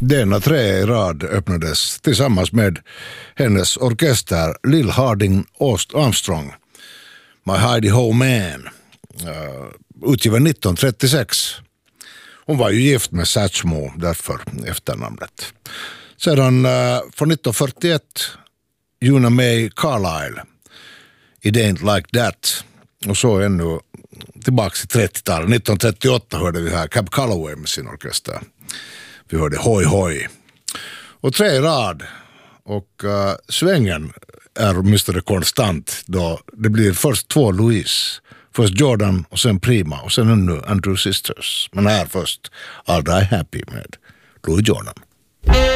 Denna 3 i rad öppnades tillsammans med hennes orkester Lil Harding Armstrong, My Heidi Ho Man, utgiven 1936. Hon var ju gift med Satchmo, därför efternamnet. Sedan från 1941 Una May Carlisle, It Ain't Like That. Och så ännu tillbaka till 30-talet. 1938 hörde vi här Cab Calloway med sin orkester. Vi hörde Hoi Hoi. Och 3 i rad. Och svängen är åtminstone konstant då det blir först 2 Louise. Först Jordan och sen Prima och sen ännu Andrew Sisters. Men här först I'll Die Happy med Louis Jordan.